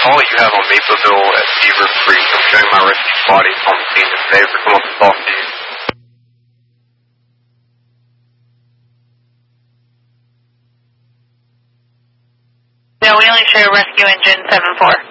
call you have on Mapleville at Beaver Creek. I'm showing my rescue bodies on the scene today. We're going to talk to you. No, we only share rescue engine 7-4.